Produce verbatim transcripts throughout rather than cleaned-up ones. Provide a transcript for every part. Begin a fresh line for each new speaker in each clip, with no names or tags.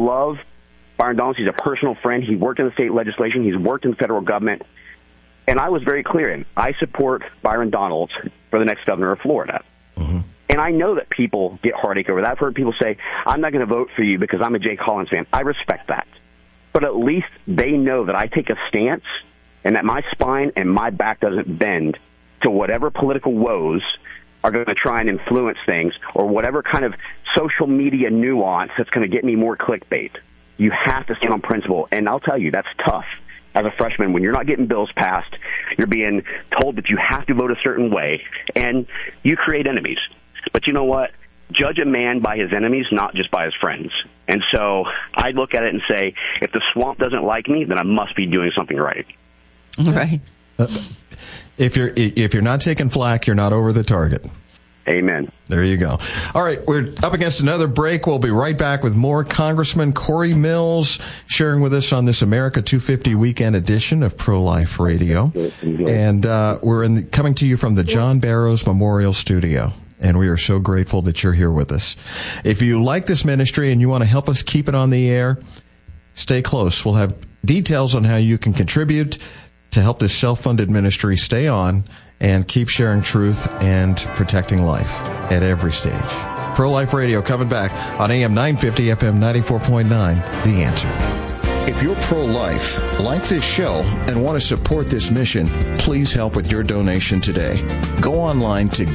love Byron Donalds. He's a personal friend. He worked in the state legislation. He's worked in the federal government. And I was very clear in, I support Byron Donalds for the next governor of Florida. Mm-hmm. And I know that people get heartache over that. I've heard people say, I'm not going to vote for you because I'm a Jay Collins fan. I respect that. But at least they know that I take a stance and that my spine and my back doesn't bend to whatever political woes are going to try and influence things or whatever kind of social media nuance that's going to get me more clickbait. You have to stand on principle. And I'll tell you, that's tough. As a freshman, when you're not getting bills passed, you're being told that you have to vote a certain way, and you create enemies. But you know what? Judge a man by his enemies, not just by his friends. And so I look at it and say, if the swamp doesn't like me, then I must be doing something right.
Right.
Uh, if you're if you're not taking flack, you're not over the target.
Amen.
There you go. All right, we're up against another break. We'll be right back with more. Congressman Corey Mills sharing with us on this America two fifty weekend edition of Pro-Life Radio. And uh, we're in the, coming to you from the John Barrows Memorial Studio. And we are so grateful that you're here with us. If you like this ministry and you want to help us keep it on the air, stay close. We'll have details on how you can contribute to help this self-funded ministry stay on and keep sharing truth and protecting life at every stage. Pro-Life Radio coming back on A M nine fifty, F M ninety-four point nine, The Answer.
If you're pro-life, like this show, and want to support this mission, please help with your donation today. Go online to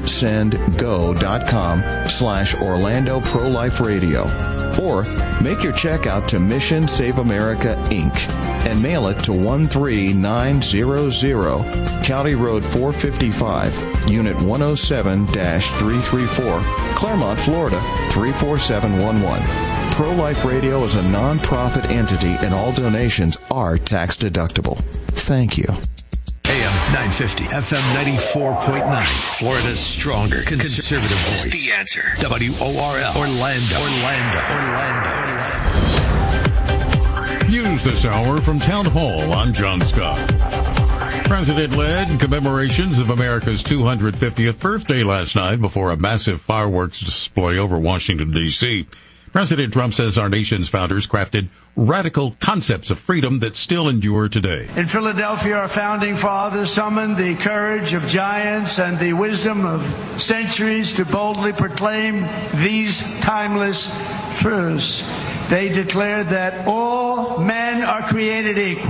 givesendgo.com slash Orlando Pro-Life Radio. Or make your check out to Mission Save America, Incorporated and mail it to one three nine zero zero, County Road four fifty-five, Unit one oh seven dash three thirty-four, Claremont, Florida three four seven one one. Pro-Life Radio is a non-profit entity and all donations are tax deductible. Thank you.
A M nine fifty, F M ninety-four point nine, Florida's stronger conservative voice. The Answer. W O R L. Orlando. Orlando. Orlando. Orlando.
News this hour from Town Hall. I'm John Scott. President-led commemorations of America's two hundred fiftieth birthday last night before a massive fireworks display over Washington, D C President Trump says our nation's founders crafted radical concepts of freedom that still endure today.
In Philadelphia, our founding fathers summoned the courage of giants and the wisdom of centuries to boldly proclaim these timeless truths. They declared that all men are created equal,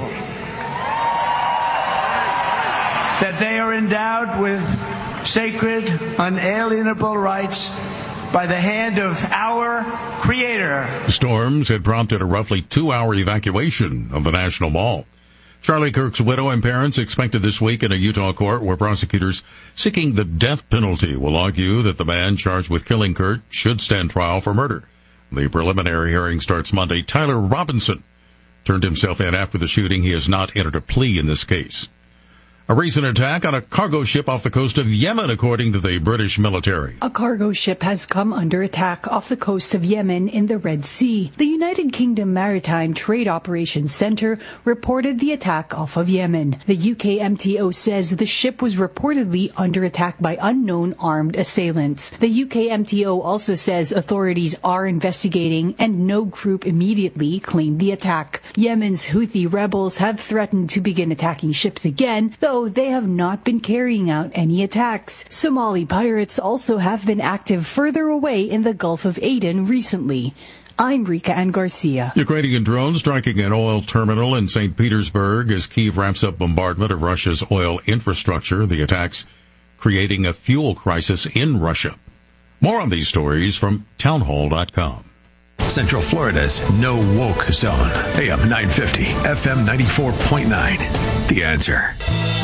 that they are endowed with sacred, unalienable rights by the hand of our Creator.
Storms had prompted a roughly two-hour evacuation of the National Mall. Charlie Kirk's widow and parents expected this week in a Utah court where prosecutors seeking the death penalty will argue that the man charged with killing Kurt should stand trial for murder. The preliminary hearing starts Monday. Tyler Robinson turned himself in after the shooting. He has not entered a plea in this case. A recent attack on a cargo ship off the coast of Yemen, according to the British military.
A cargo ship has come under attack off the coast of Yemen in the Red Sea. The United Kingdom Maritime Trade Operations Center reported the attack off of Yemen. The U K M T O says the ship was reportedly under attack by unknown armed assailants. The U K M T O also says authorities are investigating and no group immediately claimed the attack. Yemen's Houthi rebels have threatened to begin attacking ships again, though they have not been carrying out any attacks. Somali pirates also have been active further away in the Gulf of Aden recently. I'm Rika Ann Garcia.
Ukrainian drones striking an oil terminal in Saint Petersburg as Kyiv ramps up bombardment of Russia's oil infrastructure. The attacks creating a fuel crisis in Russia. More on these stories from townhall dot com.
Central Florida's no woke zone. A M nine fifty, F M ninety-four point nine. The Answer.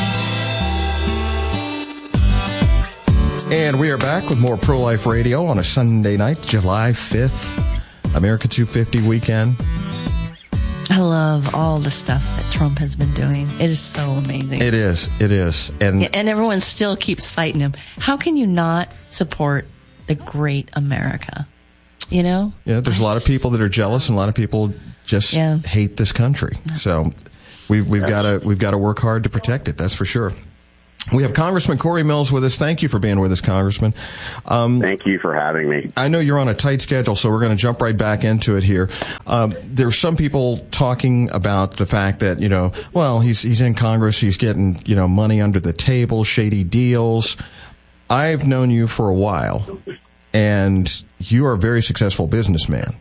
And we are back with more Pro-Life Radio on a Sunday night, July fifth, America two fifty weekend.
I love all the stuff that Trump has been doing. It is so amazing.
It is. It is. And,
yeah, and everyone still keeps fighting him. How can you not support the great America? You know?
Yeah, there's a lot of people that are jealous and a lot of people just yeah. hate this country. So we, we've got to we've got to work hard to protect it. That's for sure. We have Congressman Corey Mills with us. Thank you for being with us, Congressman. Um,
Thank you for having me.
I know you're on a tight schedule, so we're going to jump right back into it here. Um, there's some people talking about the fact that, you know, well, he's he's in Congress, he's getting, you know, money under the table, shady deals. I've known you for a while, and you are a very successful businessman.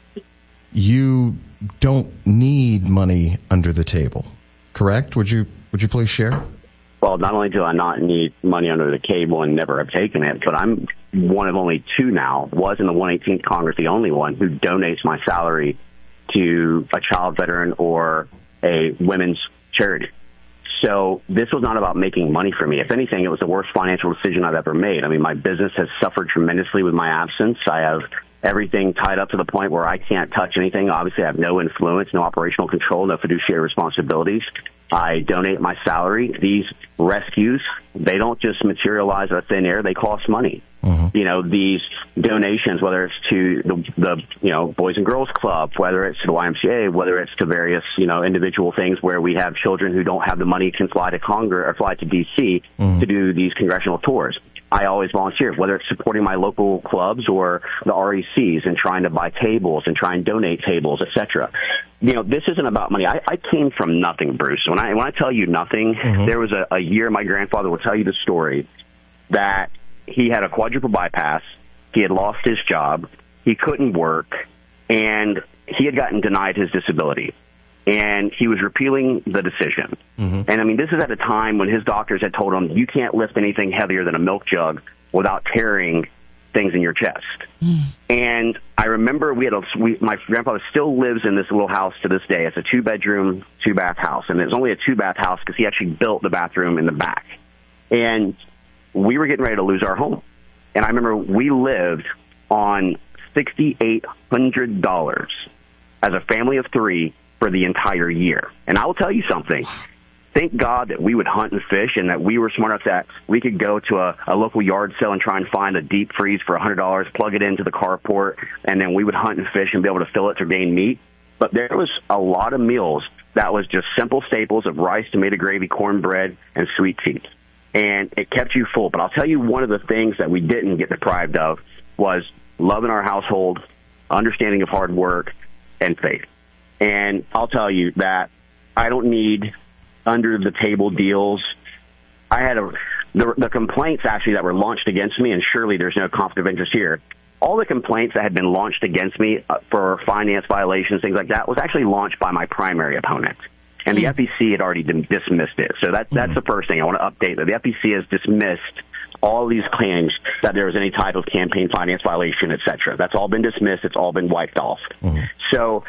You don't need money under the table, correct? Would you would you please share?
Well, not only do I not need money under the table and never have taken it, but I'm one of only two now, was in the one eighteenth Congress, the only one who donates my salary to a child veteran or a women's charity. So this was not about making money for me. If anything, it was the worst financial decision I've ever made. I mean, my business has suffered tremendously with my absence. I have everything tied up to the point where I can't touch anything. Obviously, I have no influence, no operational control, no fiduciary responsibilities. I donate my salary. These rescues, they don't just materialize out of thin air. They cost money. Mm-hmm. You know, these donations, whether it's to the, the, you know, Boys and Girls Club, whether it's to the Y M C A, whether it's to various, you know, individual things where we have children who don't have the money can fly to Congress or fly to D C mm-hmm. to do these congressional tours. I always volunteer, whether it's supporting my local clubs or the R E Cs and trying to buy tables and try and donate tables, et cetera. You know, this isn't about money. I, I came from nothing, Bruce. When I when I tell you nothing, mm-hmm. there was a, a year my grandfather will tell you the story that he had a quadruple bypass. He had lost his job. He couldn't work, and he had gotten denied his disability. And he was repealing the decision. Mm-hmm. And, I mean, this is at a time when his doctors had told him, you can't lift anything heavier than a milk jug without tearing things in your chest. Mm. And I remember we had a, we, my grandfather still lives in this little house to this day. It's a two-bedroom, two-bath house. And it's only a two-bath house because he actually built the bathroom in the back. And we were getting ready to lose our home. And I remember we lived on six thousand eight hundred dollars as a family of three for the entire year. And I will tell you something. Thank God that we would hunt and fish and that we were smart enough that we could go to a, a local yard sale and try and find a deep freeze for one hundred dollars, plug it into the carport, and then we would hunt and fish and be able to fill it to gain meat. But there was a lot of meals that was just simple staples of rice, tomato gravy, cornbread, and sweet tea. And it kept you full. But I'll tell you one of the things that we didn't get deprived of was love in our household, understanding of hard work, and faith. And I'll tell you that I don't need under-the-table deals. I had a the, the complaints, actually, that were launched against me, and surely there's no conflict of interest here. All the complaints that had been launched against me for finance violations, things like that, was actually launched by my primary opponent. And mm. the F E C had already dismissed it. So that, that's mm. the first thing I want to update. That the F E C has dismissed all these claims that there was any type of campaign finance violation, et cetera. That's all been dismissed. It's all been wiped off. Mm. So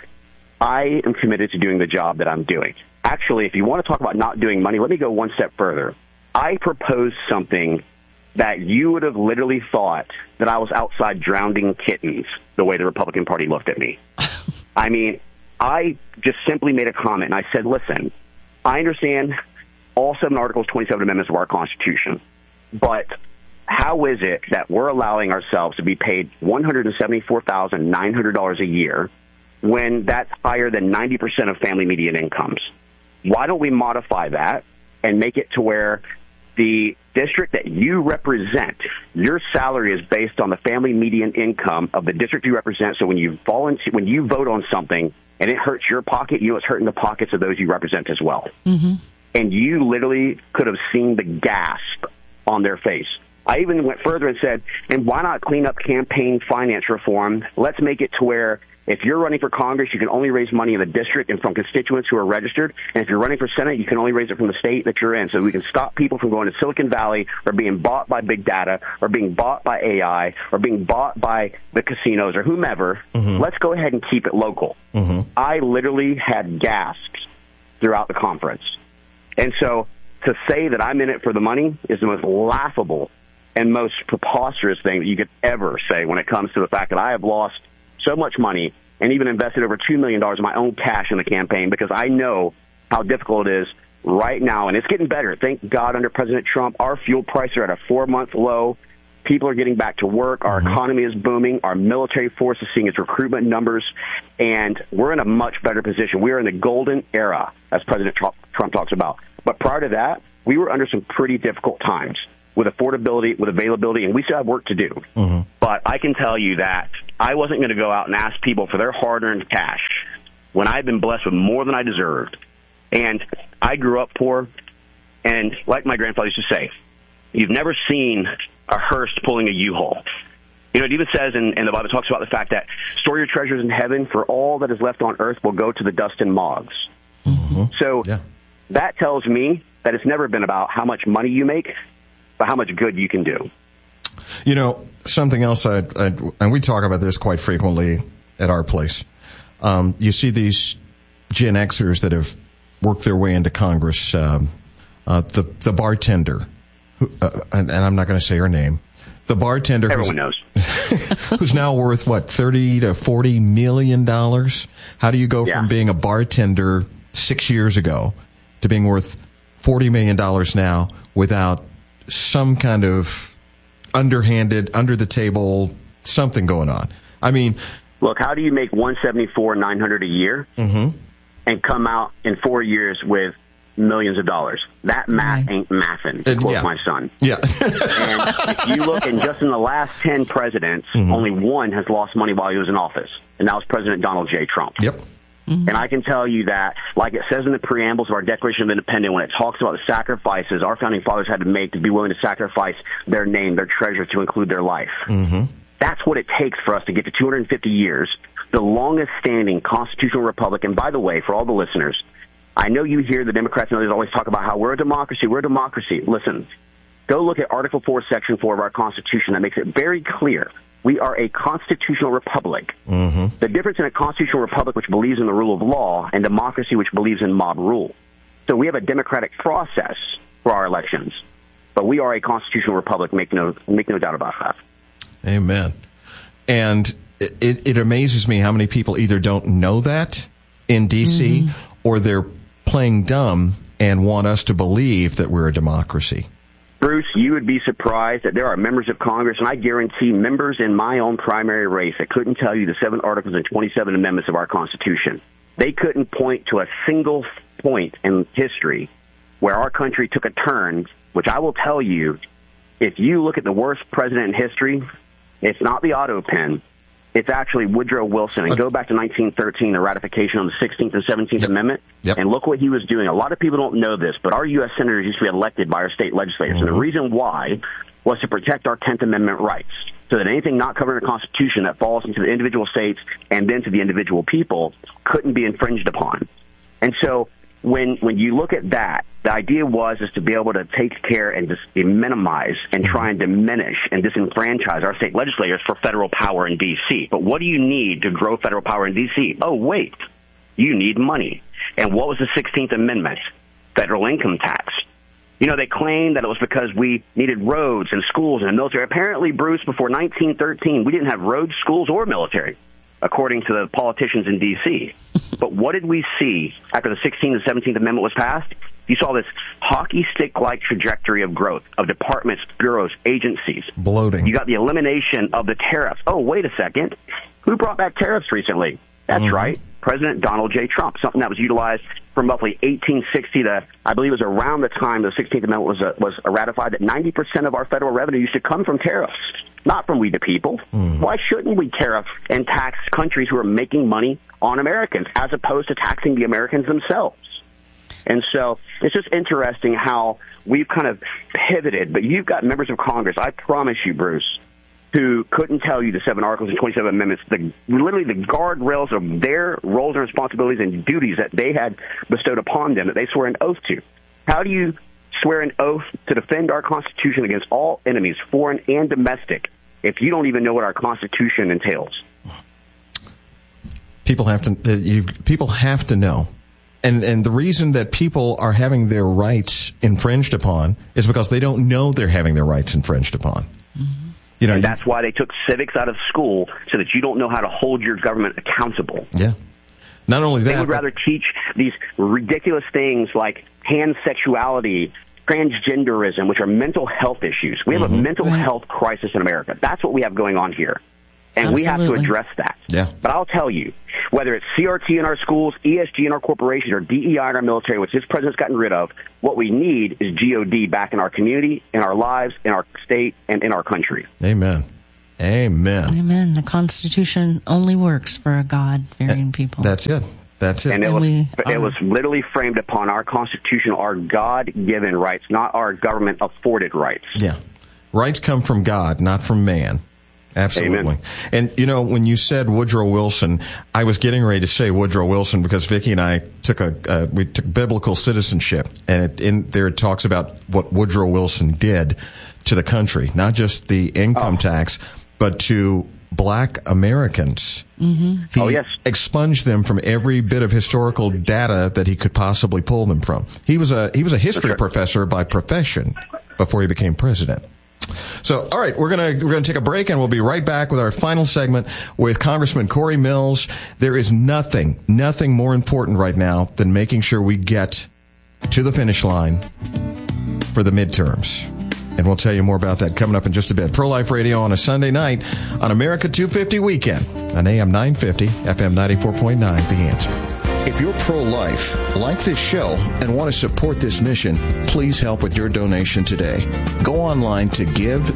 I am committed to doing the job that I'm doing. Actually, if you want to talk about not doing money, let me go one step further. I proposed something that you would have literally thought that I was outside drowning kittens the way the Republican Party looked at me. I mean, I just simply made a comment, and I said, listen, I understand all seven articles, twenty-seven amendments of our Constitution, but how is it that we're allowing ourselves to be paid one hundred seventy-four thousand nine hundred dollars a year when that's higher than ninety percent of family median incomes? Why don't we modify that and make it to where the district that you represent, your salary is based on the family median income of the district you represent. So when you fall into, when you vote on something and it hurts your pocket, you know it's hurting the pockets of those you represent as well. Mm-hmm. And you literally could have seen the gasp on their face. I even went further and said, and why not clean up campaign finance reform? Let's make it to where if you're running for Congress, you can only raise money in the district and from constituents who are registered. And if you're running for Senate, you can only raise it from the state that you're in. So we can stop people from going to Silicon Valley or being bought by big data or being bought by A I or being bought by the casinos or whomever. Mm-hmm. Let's go ahead and keep it local. Mm-hmm. I literally had gasps throughout the conference. And so to say that I'm in it for the money is the most laughable and most preposterous thing that you could ever say when it comes to the fact that I have lost so much money and even invested over two million dollars of my own cash in the campaign because I know how difficult it is right now. And it's getting better. Thank God under President Trump, our fuel prices are at a four-month low. People are getting back to work. Our mm-hmm. economy is booming. Our military force is seeing its recruitment numbers. And we're in a much better position. We are in the golden era, as President Trump, Trump talks about. But prior to that, we were under some pretty difficult times with affordability, with availability, and we still have work to do. Mm-hmm. But I can tell you that I wasn't going to go out and ask people for their hard-earned cash when I've been blessed with more than I deserved. And I grew up poor, and like my grandfather used to say, you've never seen a hearse pulling a U-Haul. You know, it even says, in, in the Bible, talks about the fact that store your treasures in heaven, for all that is left on earth will go to the dust and moths. Mm-hmm. So yeah. that tells me that it's never been about how much money you make, but how much good you can do.
You know, something else, I, I, and we talk about this quite frequently at our place. Um, you see these Gen Xers that have worked their way into Congress. Um, uh, the the bartender, who, uh, and, and I'm not going to say her name. The bartender,
everyone knows,
who's now worth what, thirty to forty million dollars. How do you go yeah. from being a bartender six years ago to being worth forty million dollars now without some kind of underhanded, under the table, something going on? I mean,
look, how do you make one seventy-four nine hundred a year mm-hmm. and come out in four years with millions of dollars? That math mm-hmm. ain't mathin', to quote
yeah.
my son.
Yeah.
And if you look, and just in the last ten presidents, mm-hmm. only one has lost money while he was in office, and that was President Donald J. Trump.
Yep.
Mm-hmm. And I can tell you that, like it says in the preambles of our Declaration of Independence, when it talks about the sacrifices our founding fathers had to make to be willing to sacrifice their name, their treasure, to include their life. Mm-hmm. That's what it takes for us to get to two hundred fifty years, the longest-standing constitutional republic. And by the way, for all the listeners, I know you hear the Democrats and others always talk about how we're a democracy, we're a democracy. Listen, go look at Article four, Section four of our Constitution. That makes it very clear. We are a constitutional republic. Mm-hmm. The difference in a constitutional republic, which believes in the rule of law, and democracy, which believes in mob rule. So we have a democratic process for our elections, but we are a constitutional republic. Make no, make no doubt about that.
Amen. And it, it amazes me how many people either don't know that in D C mm-hmm. or they're playing dumb and want us to believe that we're a democracy.
Bruce, you would be surprised that there are members of Congress, and I guarantee members in my own primary race that couldn't tell you the seven articles and twenty-seven amendments of our Constitution. They couldn't point to a single point in history where our country took a turn, which I will tell you, if you look at the worst president in history, it's not the auto pen. It's actually Woodrow Wilson. And go back to nineteen thirteen, the ratification on the sixteenth and seventeenth yep. Amendment. Yep. And look what he was doing. A lot of people don't know this, but our U S senators used to be elected by our state legislators. Mm-hmm. And the reason why was to protect our tenth Amendment rights, so that anything not covered in the Constitution that falls into the individual states and then to the individual people couldn't be infringed upon. And so when when you look at that, the idea was is to be able to take care and just minimize and try and diminish and disenfranchise our state legislators for federal power in D C. But what do you need to grow federal power in D C? Oh, wait, you need money. And what was the sixteenth Amendment? Federal income tax. You know, they claimed that it was because we needed roads and schools and the military. Apparently, Bruce, before nineteen thirteen, we didn't have roads, schools, or military, according to the politicians in D C. But what did we see after the sixteenth and seventeenth Amendment was passed? You saw this hockey stick-like trajectory of growth of departments, bureaus, agencies.
Bloating.
You got the elimination of the tariffs. Oh, wait a second. Who brought back tariffs recently? That's mm-hmm. right. President Donald J. Trump, something that was utilized from roughly eighteen sixty to, I believe it was around the time the sixteenth Amendment was uh, was ratified, that ninety percent of our federal revenue used to come from tariffs, not from we the people. Mm. Why shouldn't we tariff and tax countries who are making money on Americans as opposed to taxing the Americans themselves? And so it's just interesting how we've kind of pivoted. But you've got members of Congress, I promise you, Bruce, who couldn't tell you the seven articles and twenty-seven amendments, the, literally the guardrails of their roles and responsibilities and duties that they had bestowed upon them, that they swore an oath to. How do you swear an oath to defend our Constitution against all enemies, foreign and domestic, if you don't even know what our Constitution entails?
People have to. Uh, you, people have to know. And and the reason that people are having their rights infringed upon is because they don't know they're having their rights infringed upon. Mm-hmm. You know,
and that's why they took civics out of school, so that you don't know how to hold your government accountable.
Yeah. Not only that,
they would rather teach these ridiculous things like pansexuality, transgenderism, which are mental health issues. We have mm-hmm. a mental right. health crisis in America. That's what we have going on here. And
Absolutely.
we have to address that.
Yeah.
But I'll tell you, whether it's C R T in our schools, E S G in our corporations, or D E I in our military, which this president's gotten rid of, what we need is G O D back in our community, in our lives, in our state, and in our country.
Amen. Amen.
Amen. The Constitution only works for a God-fearing people.
That's it. That's it.
And it
And
was,
we
it
are-
was literally framed upon our Constitution, our God-given rights, not our government-afforded rights.
Yeah. Rights come from God, not from man. Absolutely.
Amen.
And, you know, when you said Woodrow Wilson, I was getting ready to say Woodrow Wilson because Vicki and I took a, uh, we took biblical citizenship, and it, in there it talks about what Woodrow Wilson did to the country, not just the income
Oh.
tax, but to black Americans.
Mm-hmm.
He
Oh, yes.
expunged them from every bit of historical data that he could possibly pull them from. He was a, he was a history
right.
professor by profession before he became president. So, all right, we're gonna we're gonna take a break, and we'll be right back with our final segment with Congressman Corey Mills. There is nothing, nothing more important right now than making sure we get to the finish line for the midterms. And we'll tell you more about that coming up in just a bit. Pro-Life Radio on a Sunday night on America two fifty Weekend on A M nine fifty, F M ninety-four point nine, The Answer.
If you're pro-life, like this show, and want to support this mission, please help with your donation today. Go online to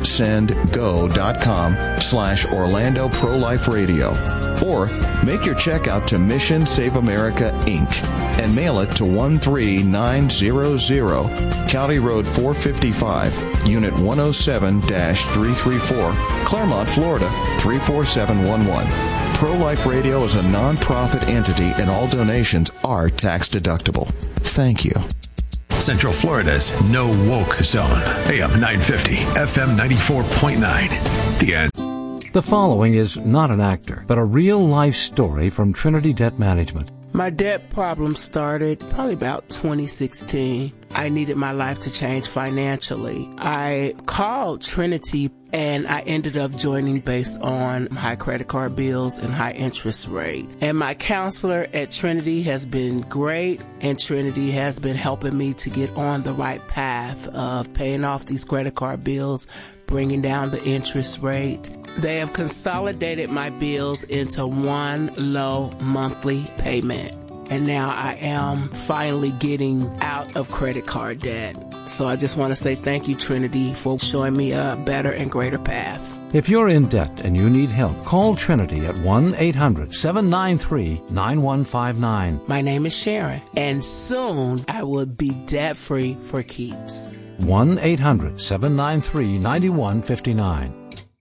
givesendgo.com slash Orlando Pro-Life Radio, or make your check out to Mission Save America, Incorporated, and mail it to one three nine zero zero, County Road four fifty-five, Unit one oh seven dash three thirty-four, Claremont, Florida three four seven one one. Pro-Life Radio is a non-profit entity, and all donations are tax deductible. Thank you.
Central Florida's no woke zone. A M nine fifty, F M ninety-four point nine. The Answer.
The following is not an actor, but a real-life story from Trinity Debt Management.
My debt problem started probably about twenty sixteen. I needed my life to change financially. I called Trinity, and I ended up joining based on high credit card bills and high interest rate. And my counselor at Trinity has been great, and Trinity has been helping me to get on the right path of paying off these credit card bills, bringing down the interest rate. They have consolidated my bills into one low monthly payment. And now I am finally getting out of credit card debt. So I just want to say thank you, Trinity, for showing me a better and greater path.
If you're in debt and you need help, call Trinity at one eight hundred seven nine three nine one five nine.
My name is Sharon, and soon I will be debt-free for keeps.
one eight hundred seven nine three nine one five nine.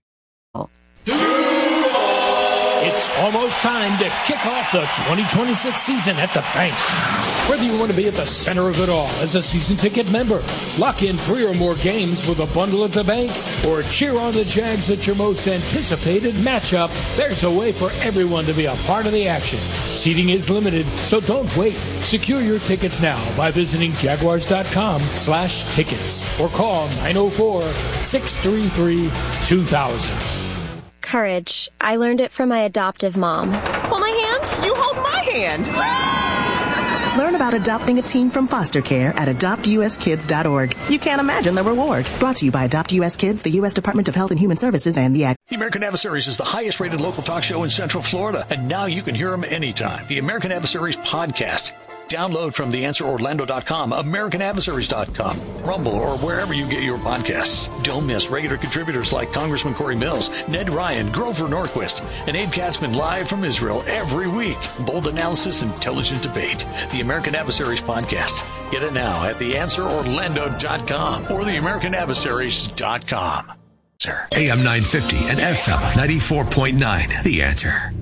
It's almost time to kick off the twenty twenty-six season at the bank. Whether you want to be at the center of it all as a season ticket member, lock in three or more games with a bundle at the bank, or cheer on the Jags at your most anticipated matchup, there's a way for everyone to be a part of the action. Seating is limited, so don't wait. Secure your tickets now by visiting jaguars.com slash tickets or call nine oh four, six three three, two thousand.
Courage. I learned it from my adoptive mom. Hold my hand.
You hold my hand. Learn about adopting a teen from foster care at adopt u s kids dot org. You can't imagine the reward. Brought to you by Adopt U S Kids, the U S Department of Health and Human Services, and the Act.
The American Adversaries is the highest rated local talk show in Central Florida, and now you can hear them anytime. The American Adversaries podcast. Download from the answer orlando dot com, american adversaries dot com, Rumble, or wherever you get your podcasts. Don't miss regular contributors like Congressman Corey Mills, Ned Ryan, Grover Norquist, and Abe Katzman live from Israel every week. Bold analysis, intelligent debate. The American Adversaries podcast. Get it now at the answer orlando dot com or the american adversaries dot com. Sir.
A M nine fifty and F M ninety-four point nine. The Answer.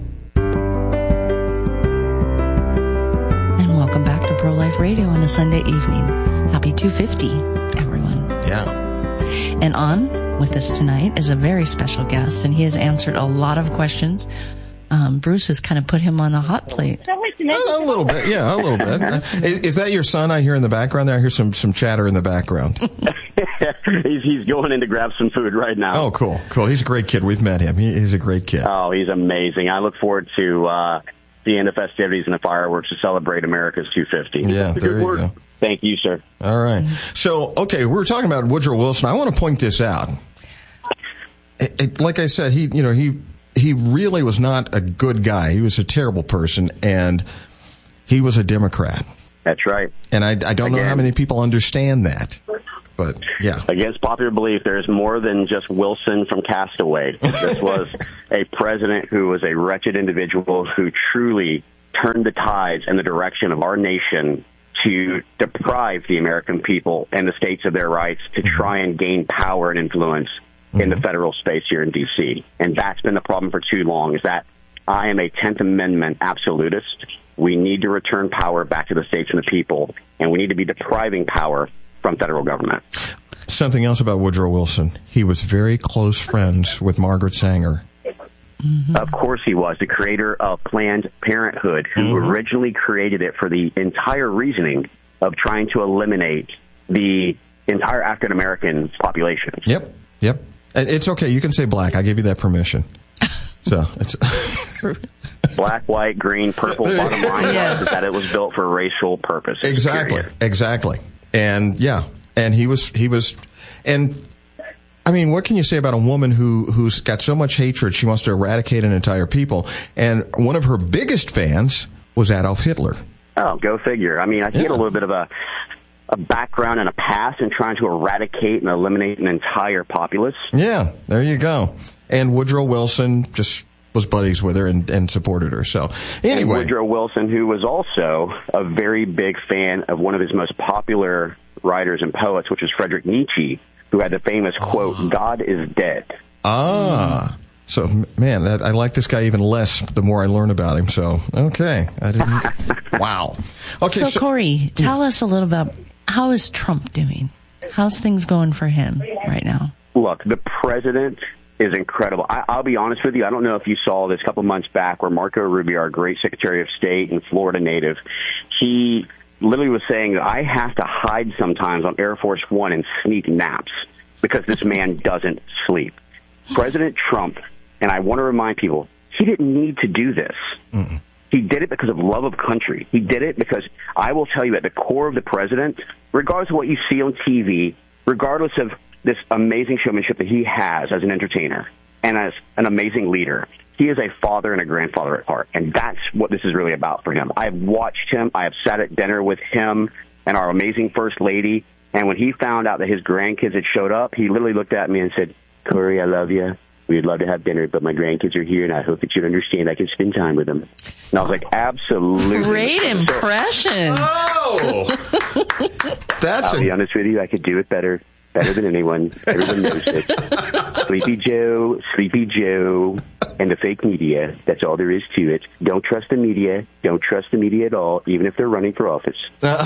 Welcome back to Pro-Life Radio on a Sunday evening. Happy two fifty, everyone.
Yeah.
And on with us tonight is a very special guest, and he has answered a lot of questions. Um, Bruce has kind of put him on the hot plate.
A, a little bit, yeah, a little bit. Is, is that your son I hear in the background there? I hear some, some chatter in the background.
he's, he's going in to grab some food right now.
Oh, cool, cool. He's a great kid. We've met him. He, he's a great kid.
Oh, he's amazing. I look forward to uh, seeing the festivities and the fireworks to celebrate America's two fifty.
Yeah,
Good
there you
work.
go.
Thank you, sir.
All right. So, okay, we were talking about Woodrow Wilson. I want to point this out. It, it, like I said, he, you know, he he really was not a good guy. He was a terrible person, and he was a Democrat.
That's right.
And I, I don't Again, know how many people understand that. But, yeah.
Against popular belief, there's more than just Wilson from Castaway. This was a president who was a wretched individual who truly turned the tides in the direction of our nation to deprive the American people and the states of their rights to mm-hmm. try and gain power and influence mm-hmm. in the federal space here in D C. And that's been the problem for too long, is that I am a tenth Amendment absolutist. We need to return power back to the states and the people, and we need to be depriving power from federal government.
Something else about Woodrow Wilson. He was very close friends with Margaret Sanger.
Mm-hmm. Of course he was, the creator of Planned Parenthood, who mm-hmm. originally created it for the entire reasoning of trying to eliminate the entire African-American population.
Yep, yep. It's okay. You can say black. I give you that permission. So it's
black, white, green, purple. Bottom line yes. is that it was built for racial purposes.
Exactly,
period.
exactly. And yeah, and he was, he was, and I mean, what can you say about a woman who, who's got so much hatred, she wants to eradicate an entire people, and one of her biggest fans was Adolf Hitler.
Oh, go figure. I mean, I yeah. had a little bit of a, a background and a past in trying to eradicate and eliminate an entire populace.
Yeah, there you go. And Woodrow Wilson just was buddies with her and, and supported her. So anyway,
and Woodrow Wilson, who was also a very big fan of one of his most popular writers and poets, which is Friedrich Nietzsche, who had the famous quote, oh. "God is dead."
Ah, so man, that, I like this guy even less the more I learn about him. So okay, I didn't. Wow. Okay,
so,
so
Corey, tell yeah. us a little about how is Trump doing? How's things going for him right now?
Look, the president is incredible. I, I'll be honest with you. I don't know if you saw this a couple months back where Marco Rubio, our great Secretary of State and Florida native, he literally was saying that I have to hide sometimes on Air Force One and sneak naps because this man doesn't sleep. President Trump, and I want to remind people, he didn't need to do this. Mm-mm. He did it because of love of country. He did it because I will tell you at the core of the president, regardless of what you see on T V, regardless of this amazing showmanship that he has as an entertainer and as an amazing leader, he is a father and a grandfather at heart, and that's what this is really about for him. I have watched him. I have sat at dinner with him and our amazing First Lady, and when he found out that his grandkids had showed up, he literally looked at me and said, "Corey, I love you. We'd love to have dinner, but my grandkids are here, and I hope that you understand I can spend time with them." And I was like, absolutely.
Great impression.
Oh! That's
I'll
a...
be honest with you, I could do it better. Better than anyone. Everyone knows it. Sleepy Joe, Sleepy Joe, and the fake media. That's all there is to it. Don't trust the media. Don't trust the media at all, even if they're running for office.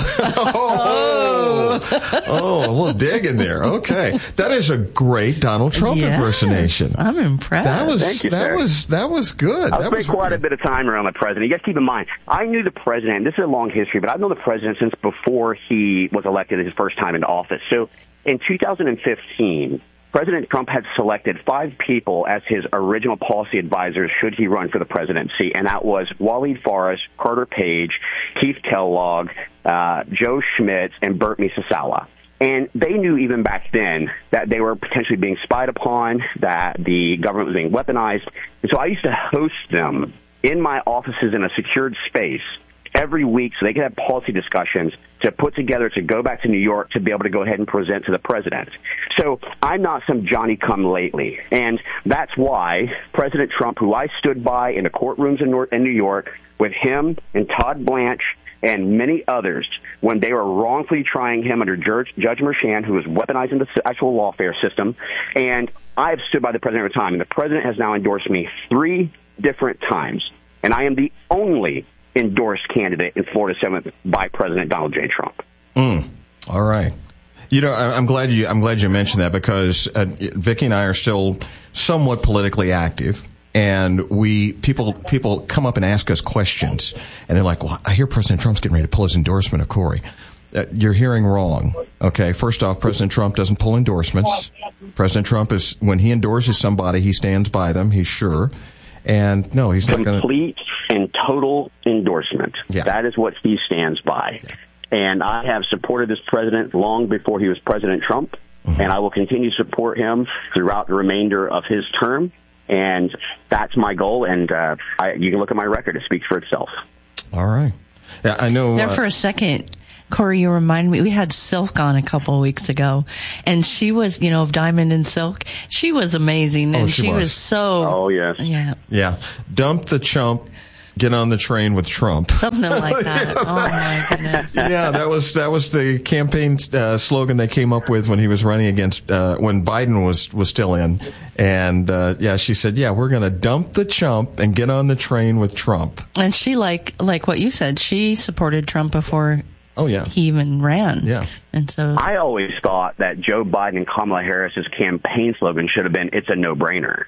oh, oh, a little dig in there. Okay, that is a great Donald Trump
yes,
impersonation.
I'm impressed.
That was
Thank you,
that
sir.
was that was good.
I've
that
spent
was
quite
good.
a bit of time around the president. You guys keep in mind, I knew the president. This is a long history, but I've known the president since before he was elected his first time into office. So in two thousand fifteen, President Trump had selected five people as his original policy advisors should he run for the presidency, and that was Waleed Forrest, Carter Page, Keith Kellogg, uh, Joe Schmitz, and Burt Misasawa. And they knew even back then that they were potentially being spied upon, that the government was being weaponized. And so I used to host them in my offices in a secured space every week so they could have policy discussions to put together to go back to New York to be able to go ahead and present to the president. So I'm not some Johnny-come-lately. And that's why President Trump, who I stood by in the courtrooms in, North, in New York with him and Todd Blanche and many others when they were wrongfully trying him under Judge, Judge Merchan, who was weaponizing the actual lawfare system. And I have stood by the president every time. And the president has now endorsed me three different times. And I am the only endorsed candidate in Florida seventh by President Donald J. Trump.
Mm. All right. You know, I'm glad you I'm glad you mentioned that because uh, Vicki and I are still somewhat politically active, and we people people come up and ask us questions, and they're like, "Well, I hear President Trump's getting ready to pull his endorsement of Corey." Uh, you're hearing wrong. Okay, first off, President Trump doesn't pull endorsements. President Trump is when he endorses somebody, he stands by them. He's sure. And no, he's not going to...
Complete and total endorsement.
Yeah.
That is what he stands by. And I have supported this president long before he was President Trump, mm-hmm. and I will continue to support him throughout the remainder of his term. And that's my goal, and uh, I, you can look at my record. It speaks for itself.
All right. Yeah, I know.
There
uh,
for a second, Corey, you remind me, we had Silk on a couple of weeks ago, and she was, you know, of Diamond and Silk. She was amazing, and
oh, she,
she
was.
was so...
Oh, yes.
Yeah.
Yeah. Dump the chump. Get on the train with Trump.
Something like that. Yeah. Oh my goodness.
Yeah, that was that was the campaign uh, slogan they came up with when he was running against uh, when Biden was was still in. And uh, yeah, she said, "Yeah, we're going to dump the chump and get on the train with Trump."
And she like like what you said. She supported Trump before.
Oh yeah.
He even ran.
Yeah.
And so
I always thought that Joe Biden and Kamala Harris's campaign slogan should have been "It's a no-brainer."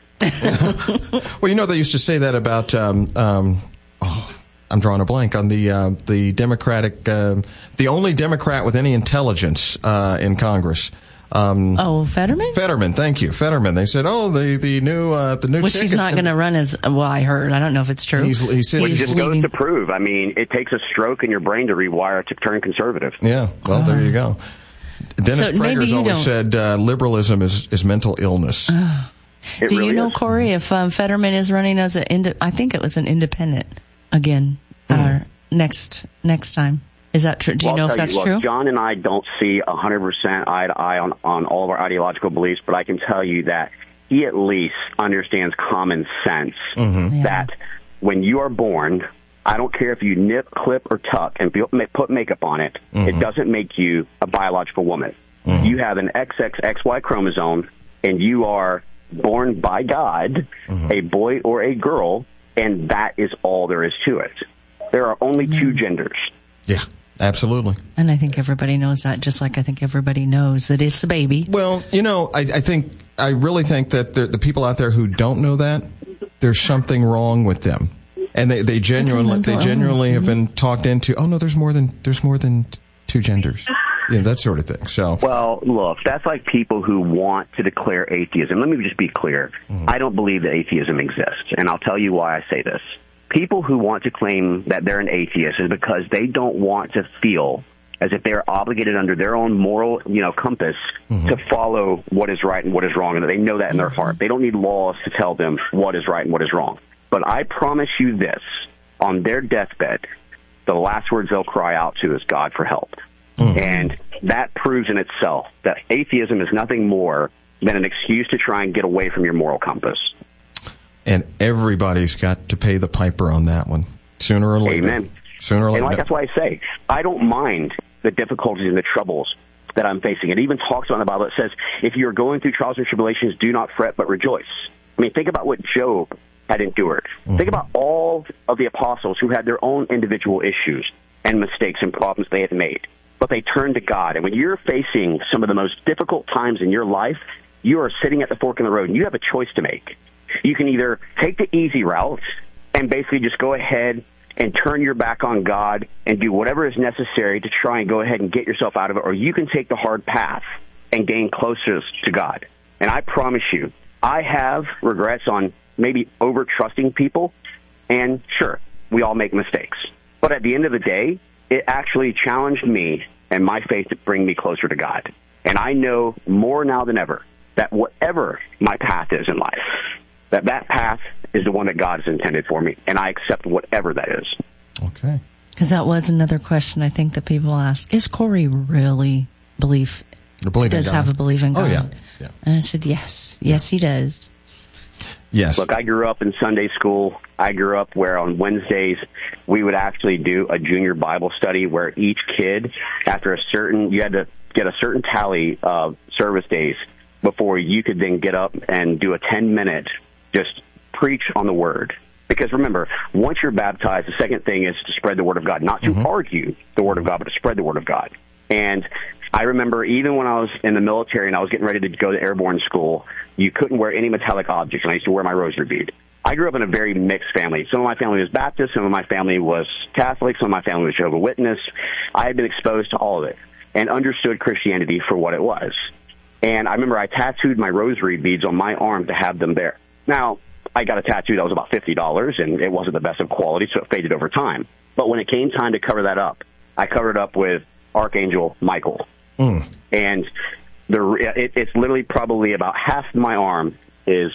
Well, you know, they used to say that about. Um, um, Oh, I'm drawing a blank on the uh, the Democratic, uh, the only Democrat with any intelligence uh, in Congress. Um,
oh, Fetterman.
Fetterman, thank you, Fetterman. They said, oh, the the new uh, the new.
Which he's not going to run as well. I heard. I don't know if it's true.
He's, he's,
Which
he's
just
leaving.
goes to prove. I mean, it takes a stroke in your brain to rewire to turn conservative.
Yeah. Well, uh, there you go. Dennis
so
Prager's always don't. said uh, liberalism is is mental illness.
Uh, do
really
you know,
is.
Corey, if um, Fetterman is running as an ind- I think it was an independent again. Uh, next next time. Is that true? Do you
well,
know if that's
you, look,
true?
John and I don't see one hundred percent eye to eye on, on all of our ideological beliefs, but I can tell you that he at least understands common sense
mm-hmm.
Yeah.
that when you are born, I don't care if you nip, clip, or tuck and put makeup on it, mm-hmm. it doesn't make you a biological woman. Mm-hmm. You have an X X X Y chromosome, and you are born by God, mm-hmm. a boy or a girl, and that is all there is to it. There are only mm-hmm. two genders.
Yeah, absolutely.
And I think everybody knows that, just like I think everybody knows that it's a baby.
Well, you know, I, I think, I really think that the, the people out there who don't know that, there's something wrong with them. And they, they genuinely, they genuinely have been talked into, oh no, there's more than, there's more than two genders. Yeah, that sort of thing. So,
well, look, that's like people who want to declare atheism. Let me just be clear. Mm-hmm. I don't believe that atheism exists, and I'll tell you why I say this. People who want to claim that they're an atheist is because they don't want to feel as if they're obligated under their own moral, you know, compass mm-hmm. to follow what is right and what is wrong, and they know that in their heart. They don't need laws to tell them what is right and what is wrong. But I promise you this, on their deathbed, the last words they'll cry out to is God for help. Mm-hmm. And that proves in itself that atheism is nothing more than an excuse to try and get away from your moral compass.
And everybody's got to pay the piper on that one, sooner or later.
Amen.
Sooner or later.
And like that's why I say, I don't mind the difficulties and the troubles that I'm facing. It even talks about in the Bible. It says, if you're going through trials and tribulations, do not fret, but rejoice. I mean, think about what Job had endured. Mm-hmm. Think about all of the apostles who had their own individual issues and mistakes and problems they had made. But they turned to God. And when you're facing some of the most difficult times in your life, you are sitting at the fork in the road, and you have a choice to make. You can either take the easy route and basically just go ahead and turn your back on God and do whatever is necessary to try and go ahead and get yourself out of it, or you can take the hard path and gain closest to God. And I promise you, I have regrets on maybe over-trusting people, and sure, we all make mistakes. But at the end of the day, it actually challenged me and my faith to bring me closer to God. And I know more now than ever that whatever my path is in life, that that path is the one that God has intended for me, and I accept whatever that is.
Okay.
Because that was another question I think that people ask. Is Corey really belief, does have a belief in God?
Oh, yeah. yeah.
And I said, yes. Yes, he does.
Yes.
Look, I grew up in Sunday school. I grew up where on Wednesdays we would actually do a junior Bible study where each kid, after a certain, you had to get a certain tally of service days before you could then get up and do a ten-minute just preach on the Word. Because remember, once you're baptized, the second thing is to spread the Word of God, not to mm-hmm. argue the Word of God, but to spread the Word of God. And I remember even when I was in the military and I was getting ready to go to airborne school, you couldn't wear any metallic objects, and I used to wear my rosary bead. I grew up in a very mixed family. Some of my family was Baptist, some of my family was Catholic, some of my family was Jehovah's Witness. I had been exposed to all of it and understood Christianity for what it was. And I remember I tattooed my rosary beads on my arm to have them there. Now, I got a tattoo that was about fifty dollars, and it wasn't the best of quality, so it faded over time. But when it came time to cover that up, I covered it up with Archangel Michael.
Mm.
And the it, it's literally probably about half my arm is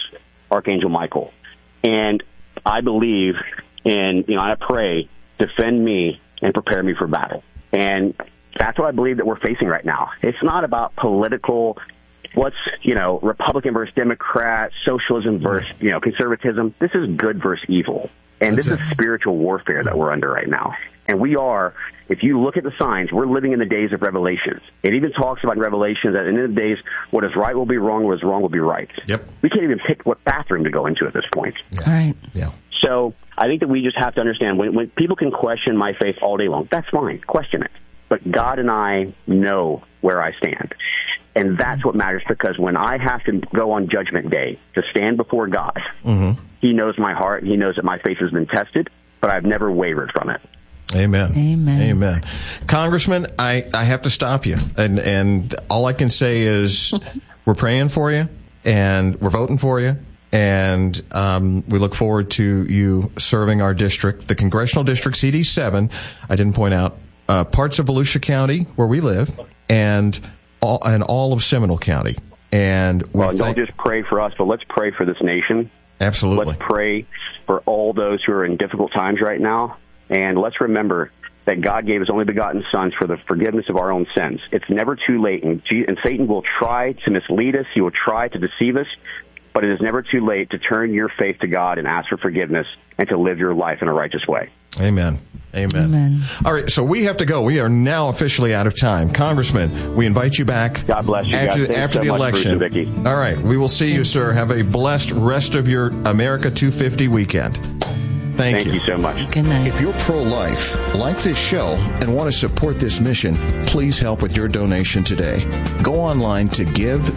Archangel Michael. And I believe in, you know, I pray, defend me and prepare me for battle. And that's what I believe that we're facing right now. It's not about political, what's, you know, Republican versus Democrat, socialism versus, you know, conservatism. This is good versus evil. And that's this it. is spiritual warfare that we're under right now. And we are, if you look at the signs, we're living in the days of Revelations. It even talks about in Revelations that in the days, what is right will be wrong, what is wrong will be right.
Yep.
We can't even pick what bathroom to go into at this point.
Yeah.
All right.
Yeah.
So I think that we just have to understand, when, when people can question my faith all day long, that's fine. Question it. But God and I know where I stand. And that's what matters, because when I have to go on Judgment Day to stand before God, mm-hmm. He knows my heart. He knows that my faith has been tested, but I've never wavered from it.
Amen.
Amen.
Amen. Congressman, I, I have to stop you. And, and all I can say is we're praying for you, and we're voting for you. And um, we look forward to you serving our district, the Congressional District C D seven. I didn't point out uh, parts of Volusia County, where we live, and all, and all of Seminole County. And we
well,
thank-
don't just pray for us, but let's pray for this nation.
Absolutely.
Let's pray for all those who are in difficult times right now. And let's remember that God gave His only begotten Son for the forgiveness of our own sins. It's never too late, and, G- and Satan will try to mislead us. He will try to deceive us, but it is never too late to turn your faith to God and ask for forgiveness and to live your life in a righteous way.
Amen. Amen.
Amen.
All right, so we have to go. We are now officially out of time. Congressman, we invite you back.
God bless you
after,
guys.
after
so
the
much,
election.
Bruce and Vicki.
All right, we will see you, sir. Have a blessed rest of your America two fifty weekend. Thank,
Thank
you.
you so much.
Good night.
If you're pro-life, like this show, and want to support this mission, please help with your donation today. Go online to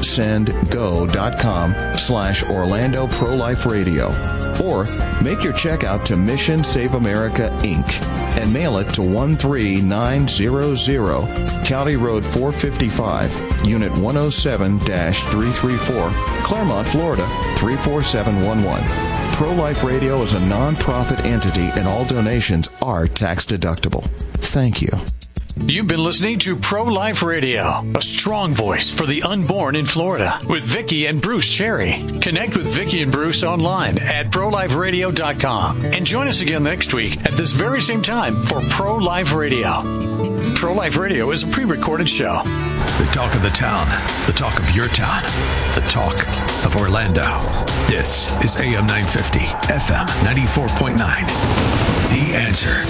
givesendgo.com slash Orlando Pro-Life Radio, or make your check out to Mission Save America, Incorporated, and mail it to one three nine zero zero, County Road four fifty-five, Unit one oh seven dash three thirty-four, Claremont, Florida three four seven one one. Pro-Life Radio is a non-profit entity, and all donations are tax-deductible. Thank you.
You've been listening to Pro-Life Radio, a strong voice for the unborn in Florida, with Vicki and Bruce Cherry. Connect with Vicki and Bruce online at pro life radio dot com. And join us again next week at this very same time for Pro-Life Radio. Pro-Life Radio is a pre-recorded show.
The talk of the town, the talk of your town, the talk of Orlando. This is A M nine fifty, F M ninety-four point nine. The Answer.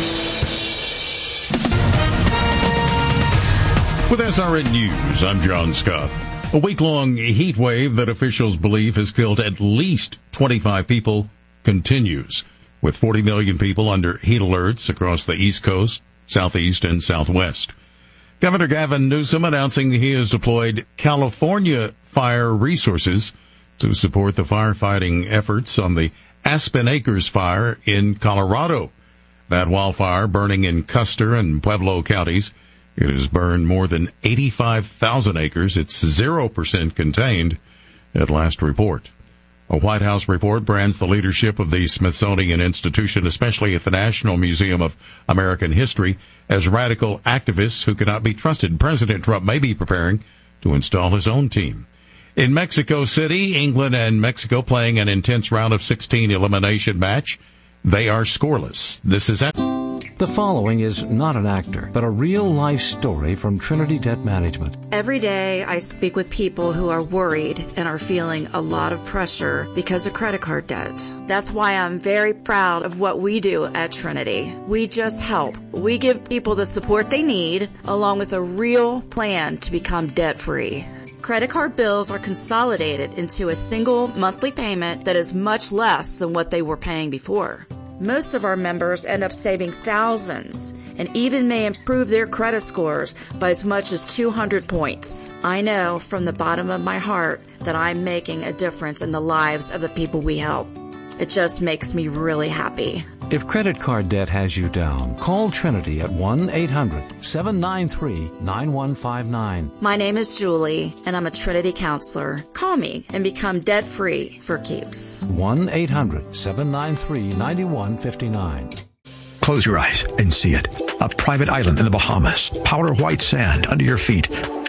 With S R N News, I'm John Scott. A week-long heat wave that officials believe has killed at least twenty-five people continues, with forty million people under heat alerts across the East Coast, Southeast, and Southwest. Governor Gavin Newsom announcing he has deployed California fire resources to support the firefighting efforts on the Aspen Acres fire in Colorado. That wildfire burning in Custer and Pueblo counties. It has burned more than eighty-five thousand acres. It's zero percent contained at last report. A White House report brands the leadership of the Smithsonian Institution, especially at the National Museum of American History, as radical activists who cannot be trusted. President Trump may be preparing to install his own team. In Mexico City, England and Mexico playing an intense round of sixteen elimination match. They are scoreless. This is it.
The following is not an actor, but a real-life story from Trinity Debt Management.
Every day I speak with people who are worried and are feeling a lot of pressure because of credit card debt. That's why I'm very proud of what we do at Trinity. We just help. We give people the support they need, along with a real plan to become debt-free. Credit card bills are consolidated into a single monthly payment that is much less than what they were paying before. Most of our members end up saving thousands and even may improve their credit scores by as much as two hundred points. I know from the bottom of my heart that I'm making a difference in the lives of the people we help. It just makes me really happy.
If credit card debt has you down, call Trinity at one eight hundred seven nine three nine one five nine.
My name is Julie, and I'm a Trinity counselor. Call me and become debt-free for keeps.
one eight hundred seven nine three nine one five nine.
Close your eyes and see it. A private island in the Bahamas. Powder white sand under your feet.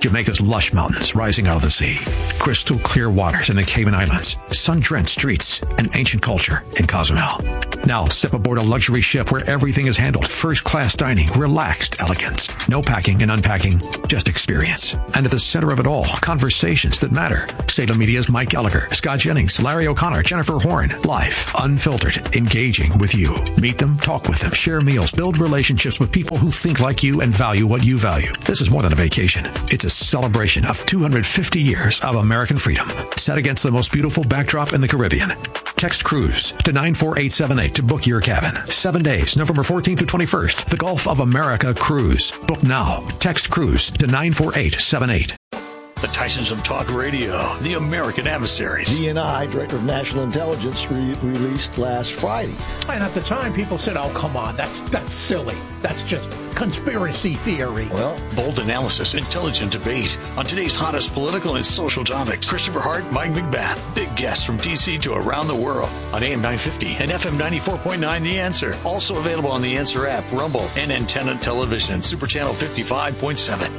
Jamaica's lush mountains rising out of the sea, crystal clear waters in the Cayman Islands, sun-drenched streets, and ancient culture in Cozumel. Now step aboard a luxury ship where everything is handled first-class dining, relaxed elegance, no packing and unpacking, just experience. And at the center of it all, conversations that matter. Salem Media's Mike Gallagher, Scott Jennings, Larry O'Connor, Jennifer Horn. Live, unfiltered, engaging with you. Meet them, talk with them, share meals, build relationships with people who think like you and value what you value. This is more than a vacation. It's a celebration of two hundred fifty years of American freedom, set against the most beautiful backdrop in the Caribbean. Text cruise to nine four eight seven eight to book your cabin. Seven days, November fourteenth to twenty-first. The Gulf of America Cruise. Book now. Text cruise to nine four eight seven eight.
The Tysons of Talk Radio, the American Adversaries.
D N I, Director of National Intelligence, re- released last Friday.
And at the time, people said, oh, come on, that's that's silly. That's just conspiracy theory.
Well, bold analysis, intelligent debate on today's hottest political and social topics. Christopher Hart, Mike McBath, big guests from D C to around the world on A M nine fifty and F M ninety-four point nine The Answer. Also available on the Answer app, Rumble, and Antenna Television and Super Channel fifty-five point seven.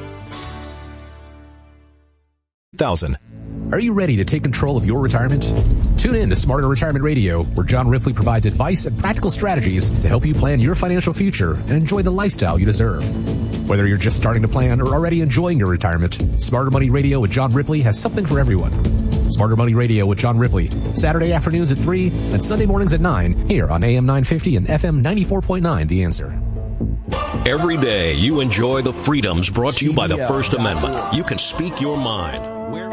Thousand. Are you ready to take control of your retirement? Tune in to Smarter Retirement Radio, where John Ripley provides advice and practical strategies to help you plan your financial future and enjoy the lifestyle you deserve. Whether you're just starting to plan or already enjoying your retirement, Smarter Money Radio with John Ripley has something for everyone. Smarter Money Radio with John Ripley, Saturday afternoons at three and Sunday mornings at nine, here on A M nine fifty and F M ninety-four point nine The Answer.
Every day you enjoy the freedoms brought to you by the First Amendment. You can speak your mind.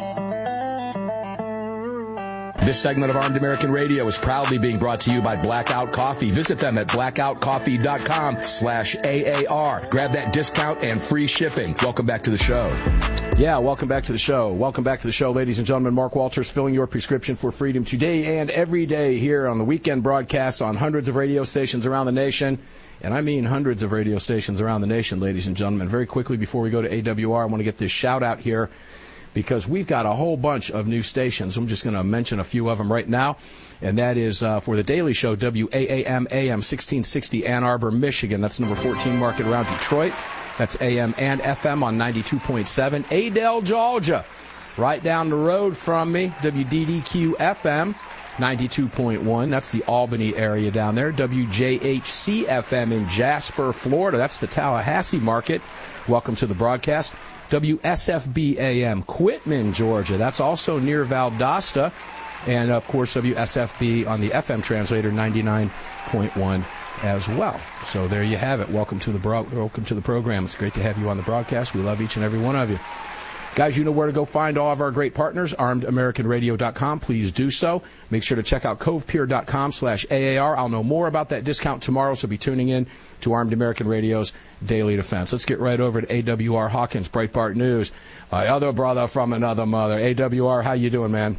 This segment of Armed American Radio is proudly being brought to you by Blackout Coffee. Visit them at blackout coffee dot com slash A A R. Grab that discount and free shipping. Welcome back to the show.
Yeah, welcome back to the show. Welcome back to the show, ladies and gentlemen. Mark Walters filling your prescription for freedom today and every day here on the weekend broadcast on hundreds of radio stations around the nation. And I mean hundreds of radio stations around the nation, ladies and gentlemen. Very quickly, before we go to A W R, I want to get this shout out here, because we've got a whole bunch of new stations. I'm just going to mention a few of them right now, and that is uh, for the Daily Show, W A A M A M sixteen sixty Ann Arbor, Michigan. That's number fourteen market around Detroit. That's A M and F M on ninety-two point seven. Adel, Georgia, right down the road from me, W D D Q F M, ninety-two point one. That's the Albany area down there. W J H C F M in Jasper, Florida. That's the Tallahassee market. Welcome to the broadcast. W S F B A M, Quitman, Georgia. That's also near Valdosta. And, of course, W S F B on the F M translator, ninety-nine point one as well. So there you have it. Welcome to the bro- welcome to the program. It's great to have you on the broadcast. We love each and every one of you. Guys, you know where to go find all of our great partners, armed american radio dot com. Please do so. Make sure to check out cove pier dot com slash A A R. I'll know more about that discount tomorrow, so be tuning in to Armed American Radio's Daily Defense. Let's get right over to A W R Hawkins, Breitbart News. My other brother from another mother. A W R, how you doing, man?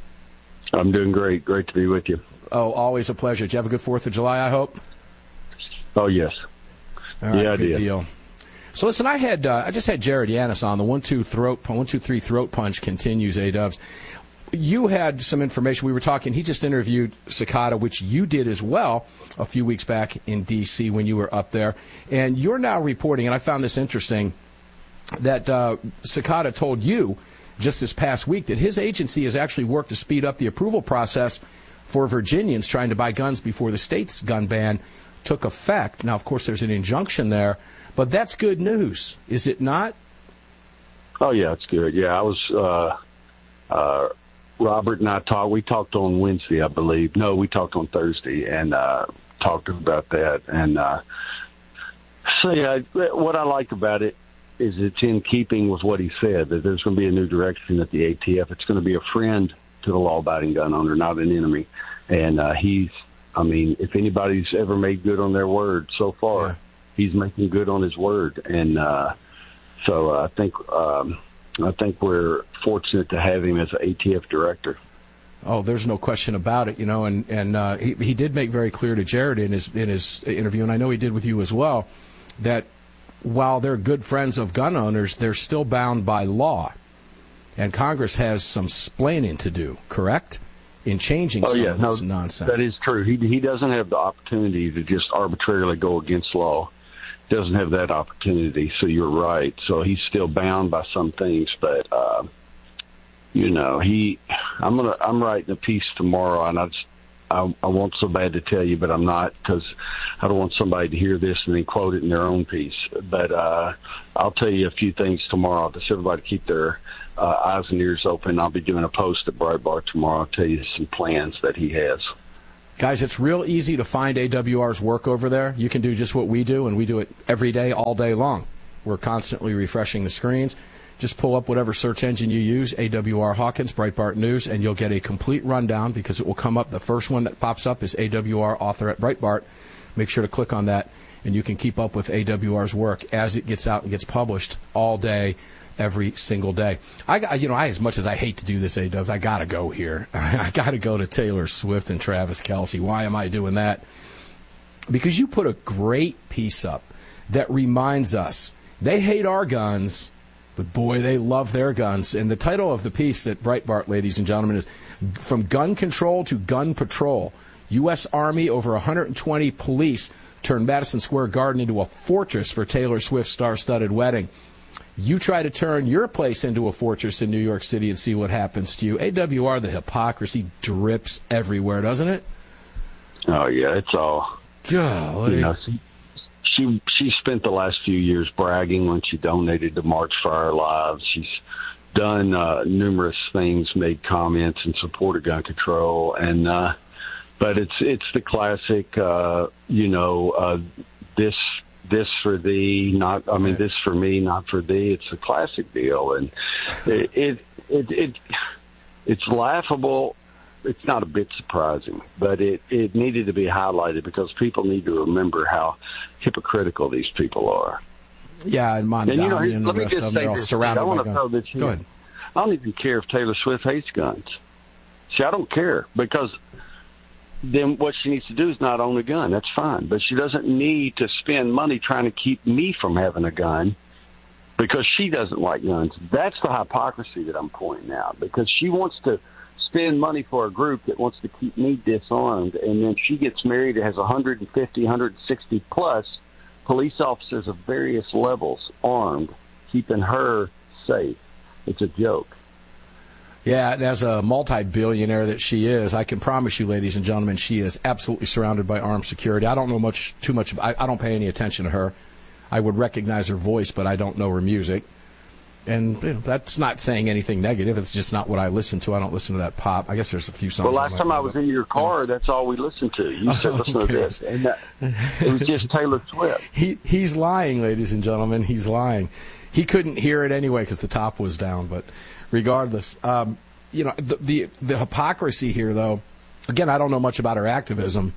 I'm doing great. Great to be with you.
Oh, always a pleasure. Did you have a good fourth of July, I hope?
Oh, yes.
All right,
yeah, I
good
did.
deal. So listen, I had uh, I just had Jared Yanis on. The one two throat one two three throat punch continues. A Dubs, you had some information. We were talking. He just interviewed Cicada, which you did as well a few weeks back in D C when you were up there, and you're now reporting. And I found this interesting that uh, Cicada told you just this past week that his agency has actually worked to speed up the approval process for Virginians trying to buy guns before the state's gun ban took effect. Now, of course, there's an injunction there. But that's good news, is it not?
Oh, yeah, it's good. Yeah, I was, uh, uh, Robert and I talked, we talked on Wednesday, I believe. No, we talked on Thursday and uh, talked about that. And uh, so, yeah, what I like about it is it's in keeping with what he said, that there's going to be a new direction at the A T F. It's going to be a friend to the law-abiding gun owner, not an enemy. And uh, he's, I mean, if anybody's ever made good on their word so far, yeah. He's making good on his word, and uh, so uh, I think um, I think we're fortunate to have him as an A T F director.
Oh, there's no question about it, you know, and and uh, he he did make very clear to Jared in his in his interview, and I know he did with you as well, that while they're good friends of gun owners, they're still bound by law, and Congress has some splaining to do. Correct? In changing
oh,
some
yeah.
of this
no,
nonsense.
That is true. He he doesn't have the opportunity to just arbitrarily go against law. doesn't have that opportunity. So you're right. So he's still bound by some things, but uh, you know, he. I'm gonna. I'm writing a piece tomorrow, and I, just, I, I want so bad to tell you, but I'm not, because I don't want somebody to hear this and then quote it in their own piece. But uh, I'll tell you a few things tomorrow. Just everybody keep their uh, eyes and ears open. I'll be doing a post at Breitbart tomorrow. I'll tell you some plans that he has.
Guys, it's real easy to find A W R's work over there. You can do just what we do, and we do it every day, all day long. We're constantly refreshing the screens. Just pull up whatever search engine you use, A W R Hawkins, Breitbart News, and you'll get a complete rundown, because it will come up. The first one that pops up is A W R author at Breitbart. Make sure to click on that, and you can keep up with A W R's work as it gets out and gets published all day, every single day. I got, you know, I, as much as I hate to do this, A-Dubs, I got to go here. I got to go to Taylor Swift and Travis Kelce. Why am I doing that? Because you put a great piece up that reminds us they hate our guns, but boy, they love their guns. And the title of the piece at Breitbart, ladies and gentlemen, is From Gun Control to Gun Patrol. U S. Army over one hundred twenty police turned Madison Square Garden into a fortress for Taylor Swift's star-studded wedding. You try to turn your place into a fortress in New York City and see what happens to you. A W R, the hypocrisy drips everywhere, doesn't it?
Oh, yeah, it's all...
Golly.
You know, she, she, she spent the last few years bragging when she donated to March for Our Lives. She's done uh, numerous things, made comments in support of gun control, and uh, but it's it's the classic, uh, you know, uh, this... this for thee, not, I mean, this for me, not for thee. It's a classic deal. And it, it, it, it, it's laughable. It's not a bit surprising, but it, it needed to be highlighted because people need to remember how hypocritical these people are.
Yeah, and Mondani and, you know, and the rest of them, they're all surrounded
I
by
want
guns.
to throw this
Go
in.
ahead.
I don't even care if Taylor Swift hates guns. See, I don't care, because then what she needs to do is not own a gun. That's fine. But she doesn't need to spend money trying to keep me from having a gun because she doesn't like guns. That's the hypocrisy that I'm pointing out, because she wants to spend money for a group that wants to keep me disarmed, and then she gets married and has one hundred fifty, one hundred sixty plus police officers of various levels armed, keeping her safe. It's a joke.
Yeah, and as a multi-billionaire that she is, I can promise you, ladies and gentlemen, she is absolutely surrounded by armed security. I don't know much, too much. I, I don't pay any attention to her. I would recognize her voice, but I don't know her music. And you know, that's not saying anything negative. It's just not what I listen to. I don't listen to that pop. I guess there's a few songs.
Well, last time I was in your car, yeah. That's all we listened to. You said, listen to this. And that, it was just Taylor Swift.
He, he's lying, ladies and gentlemen. He's lying. He couldn't hear it anyway because the top was down, but... Regardless, um, you know, the, the the hypocrisy here, though, again, I don't know much about her activism,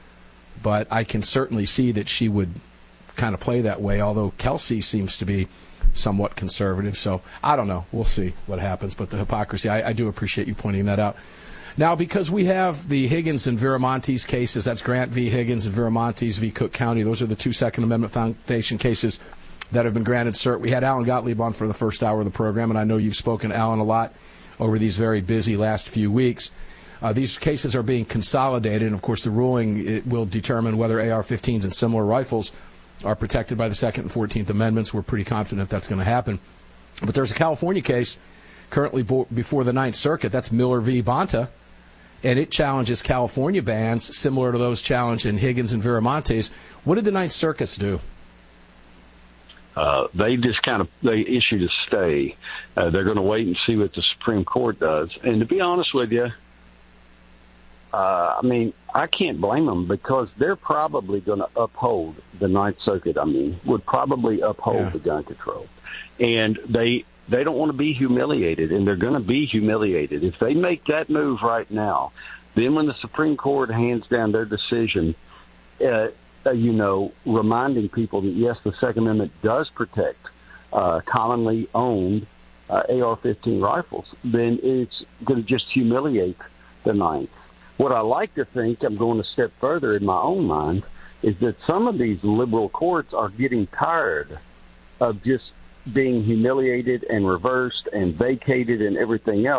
but I can certainly see that she would kind of play that way, although Kelce seems to be somewhat conservative. So I don't know. We'll see what happens. But the hypocrisy, I, I do appreciate you pointing that out. Now, because we have the Higgins and Viramontes cases, that's Grant v. Higgins and Viramontes v. Cook County. Those are the two Second Amendment Foundation cases that have been granted cert. We had Alan Gottlieb on for the first hour of the program, and I know you've spoken to Alan a lot over these very busy last few weeks. Uh, these cases are being consolidated, and, of course, the ruling it will determine whether A R fifteens and similar rifles are protected by the Second and Fourteenth Amendments. We're pretty confident that's going to happen. But there's a California case currently bo- before the Ninth Circuit. That's Miller v. Bonta, and it challenges California bans similar to those challenged in Higgins and Viramontes. What did the Ninth Circuit do?
Uh, they just kind of they issued a stay. Uh, they're going to wait and see what the Supreme Court does. And to be honest with you, uh, I mean, I can't blame them because they're probably going to uphold the Ninth Circuit. I mean, would probably uphold yeah. the gun control, and they they don't want to be humiliated, and they're going to be humiliated if they make that move right now. Then, when the Supreme Court hands down their decision. Uh, Uh, you know, reminding people that, yes, the Second Amendment does protect uh, commonly owned uh, A R fifteen rifles, then it's going to just humiliate the Ninth. What I like to think, I'm going a step further in my own mind, is that some of these liberal courts are getting tired of just being humiliated and reversed and vacated and everything else,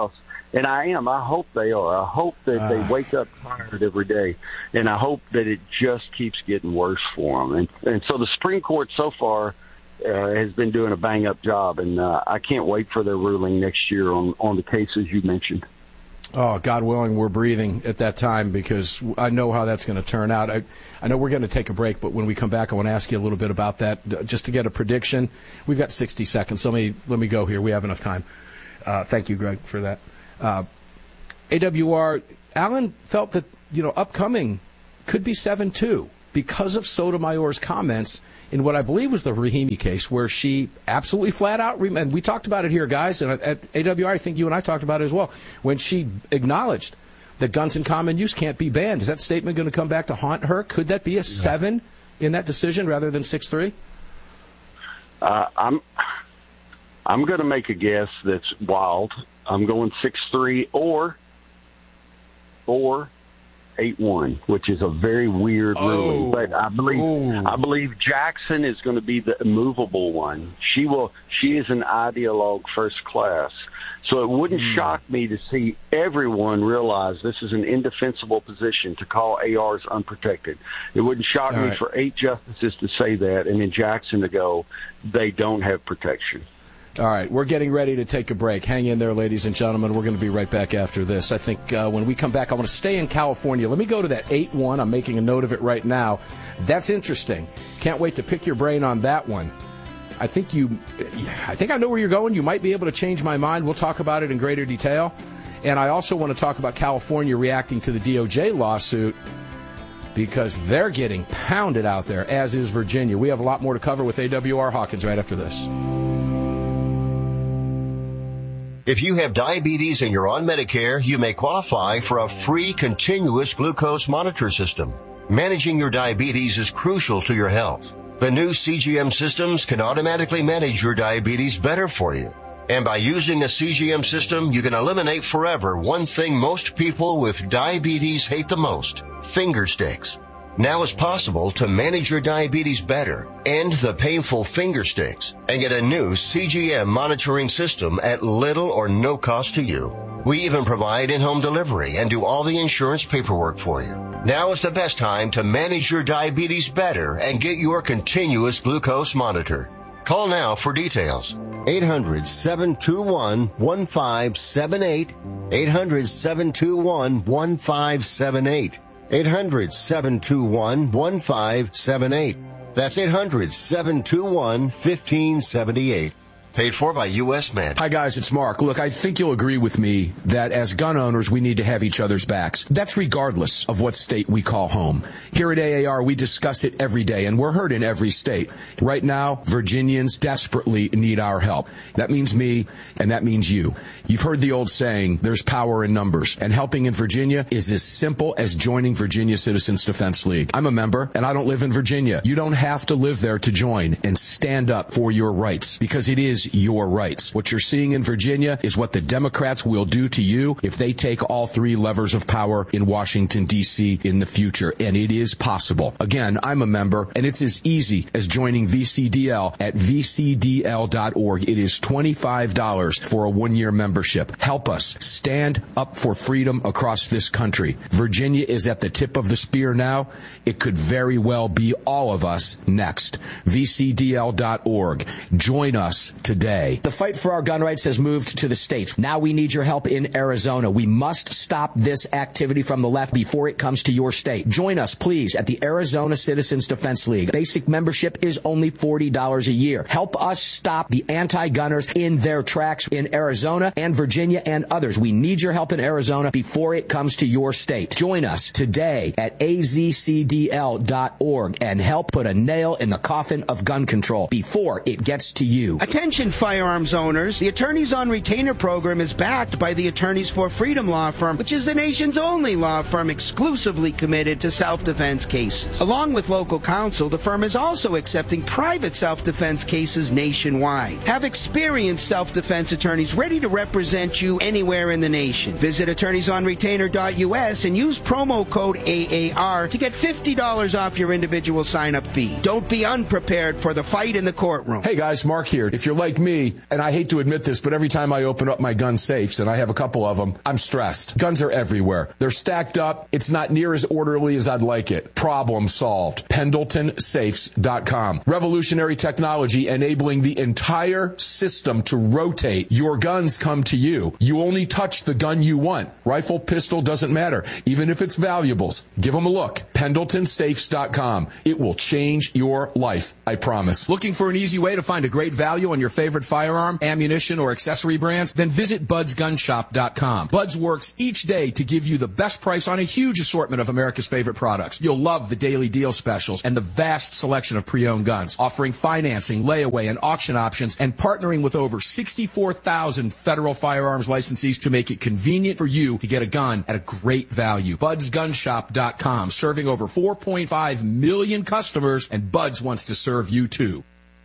And I am. I hope they are. I hope that uh. they wake up tired every day. And I hope that it just keeps getting worse for them. And, and so the Supreme Court so far uh, has been doing a bang-up job. And uh, I can't wait for their ruling next year on, on the cases you mentioned.
Oh, God willing, we're breathing at that time because I know how that's going to turn out. I, I know we're going to take a break, but when we come back, I want to ask you a little bit about that, just to get a prediction. We've got sixty seconds, so let me, let me go here. We have enough time. Uh, thank you, Greg, for that. Uh, A W R, Alan felt that, you know, upcoming could be seven two because of Sotomayor's comments in what I believe was the Rahimi case, where she absolutely flat out, and we talked about it here, guys, and at A W R, I think you and I talked about it as well, when she acknowledged that guns in common use can't be banned. Is that statement going to come back to haunt her? Could that be a seven in that decision rather than six three?
Uh, I'm I'm going to make a guess that's wild. I'm going six three or or eight one, which is a very weird
oh.
ruling. But I believe
oh.
I believe Jackson is going to be the immovable one. She will. She is an ideologue first class. So it wouldn't mm. shock me to see everyone realize this is an indefensible position to call A Rs unprotected. It wouldn't shock All me right. for eight justices to say that, and then Jackson to go, they don't have protection.
All right, we're getting ready to take a break. Hang in there, ladies and gentlemen. We're going to be right back after this. I think uh, when we come back, I want to stay in California. Let me go to that eight one. I'm making a note of it right now. That's interesting. Can't wait to pick your brain on that one. I think you, I think I know where you're going. You might be able to change my mind. We'll talk about it in greater detail. And I also want to talk about California reacting to the D O J lawsuit because they're getting pounded out there, as is Virginia. We have a lot more to cover with A W R Hawkins right after this.
If you have diabetes and you're on Medicare, you may qualify for a free continuous glucose monitor system. Managing your diabetes is crucial to your health. The new C G M systems can automatically manage your diabetes better for you. And by using a C G M system, you can eliminate forever one thing most people with diabetes hate the most: finger sticks. Now it's possible to manage your diabetes better, end the painful finger sticks, and get a new C G M monitoring system at little or no cost to you. We even provide in-home delivery and do all the insurance paperwork for you. Now is the best time to manage your diabetes better and get your continuous glucose monitor. Call now for details. eight hundred, seven two one, one five seven eight. eight hundred, seven two one, one five seven eight. eight hundred, seven two one, one five seven eight. That's eight hundred, seven two one, one five seven eight. Paid for by U S Med.
Hi, guys. It's Mark. Look, I think you'll agree with me that as gun owners, we need to have each other's backs. That's regardless of what state we call home. Here at A A R, we discuss it every day, and we're heard in every state. Right now, Virginians desperately need our help. That means me, and that means you. You've heard the old saying, there's power in numbers, and helping in Virginia is as simple as joining Virginia Citizens Defense League. I'm a member, and I don't live in Virginia. You don't have to live there to join and stand up for your rights, because it is your rights. What you're seeing in Virginia is what the Democrats will do to you if they take all three levers of power in Washington, D C in the future, and it is possible. Again, I'm a member, and it's as easy as joining V C D L at V C D L dot org. It is twenty-five dollars for a one-year membership. Help us stand up for freedom across this country. Virginia is at the tip of the spear now. It could very well be all of us next. V C D L dot org. Join us today.
The fight for our gun rights has moved to the states. Now we need your help in Arizona. We must stop this activity from the left before it comes to your state. Join us, please, at the Arizona Citizens Defense League. Basic membership is only forty dollars a year. Help us stop the anti-gunners in their tracks in Arizona and Virginia and others. We need your help in Arizona before it comes to your state. Join us today at A Z C D L dot org and help put a nail in the coffin of gun control before it gets to you.
Attention firearms owners, the Attorneys on Retainer program is backed by the Attorneys for Freedom law firm, which is the nation's only law firm exclusively committed to self-defense cases. Along with local counsel, the firm is also accepting private self-defense cases nationwide. Have experienced self-defense attorneys ready to represent you anywhere in the nation. Visit attorneys on retainer dot U S and use promo code A A R to get fifty dollars off your individual sign-up fee. Don't be unprepared for the fight in the courtroom.
Hey guys, Mark here. If you're like
like me, and I hate to admit this, but every time I open up my gun safes, and I have a couple of them, I'm stressed. Guns are everywhere. They're stacked up. It's not near as orderly as I'd like it. Problem solved. Pendleton Safes dot com. Revolutionary technology enabling the entire system to rotate. Your guns come to you. You only touch the gun you want. Rifle, pistol, doesn't matter. Even if it's valuables. Give them a look. Pendleton Safes dot com. It will change your life. I promise. Looking for an easy way to find a great value on your favorite firearm, ammunition, or accessory brands? Then visit Buds Gun Shop dot com. Buds works each day to give you the best price on a huge assortment of America's favorite products. You'll love the daily deal specials and the vast selection of pre-owned guns, offering financing, layaway, and auction options, and partnering with over sixty-four thousand federal firearms licensees to make it convenient for you to get a gun at a great value. Buds Gun Shop dot com, serving over four point five million customers, and Buds wants to serve you too.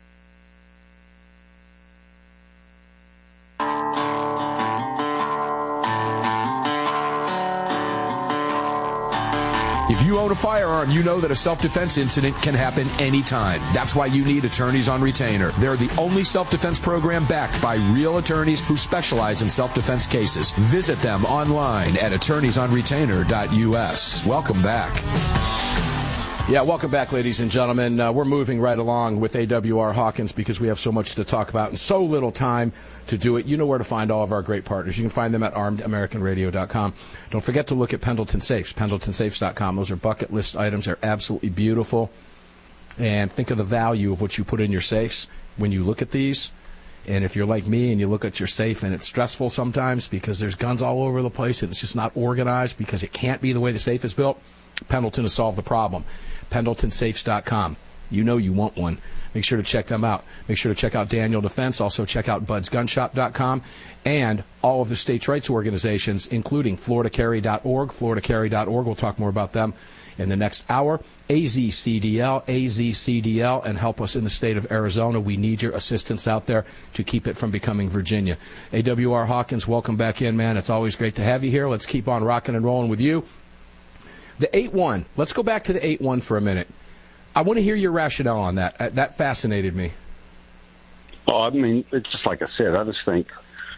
If you own a firearm, you know that a self-defense incident can happen anytime. That's why you need Attorneys on Retainer. They're the only self-defense program backed by real attorneys who specialize in self-defense cases. Visit them online at attorneys on retainer dot U S. Welcome back. Yeah, welcome back, ladies and gentlemen. Uh, we're moving right along with A W R Hawkins because we have so much to talk about and so little time to do it. You know where to find all of our great partners. You can find them at armed american radio dot com. Don't forget to look at Pendleton Safes, Pendleton Safes dot com. Those are bucket list items. They're absolutely beautiful. And think of the value of what you put in your safes when you look at these. And if you're like me and you look at your safe and it's stressful sometimes because there's guns all over the place and it's just not organized because it can't be the way the safe is built, Pendleton has solved the problem. Pendleton Safes dot com. You know you want one. Make sure to check them out. Make sure to check out Daniel Defense. Also check out Buds Gun Shop dot com and all of the states' rights organizations, including Florida Carry dot org, Florida Carry dot org. We'll talk more about them in the next hour. A Z C D L, A Z C D L, and help us in the state of Arizona. We need your assistance out there to keep it from becoming Virginia. A W R Hawkins, welcome back in, man. It's always great to have you here. Let's keep on rocking and rolling with you. The eight one. Let's go back to the eight one for a minute. I want to hear your rationale on that. Uh, that fascinated me.
Oh, I mean, it's just like I said. I just think